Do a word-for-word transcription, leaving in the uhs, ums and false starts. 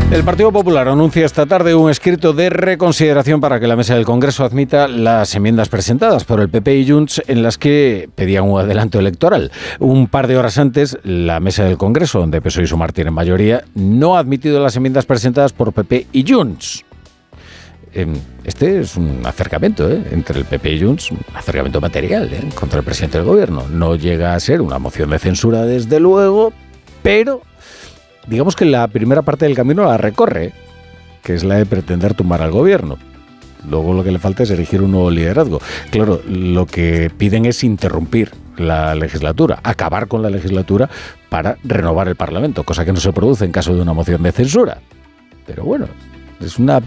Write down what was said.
El Partido Popular anuncia esta tarde un escrito de reconsideración para que la mesa del Congreso admita las enmiendas presentadas por el P P y Junts en las que pedían un adelanto electoral. Un par de horas antes, la mesa del Congreso, donde P S O E y Sumar tienen mayoría, no ha admitido las enmiendas presentadas por P P y Junts. Este es un acercamiento ¿eh? entre el P P y Junts, un acercamiento material ¿eh? contra el presidente del gobierno. No llega a ser una moción de censura, desde luego, pero digamos que la primera parte del camino la recorre, que es la de pretender tumbar al gobierno. Luego lo que le falta es elegir un nuevo liderazgo. Claro, lo que piden es interrumpir la legislatura, acabar con la legislatura para renovar el Parlamento, cosa que no se produce en caso de una moción de censura. Pero bueno, es una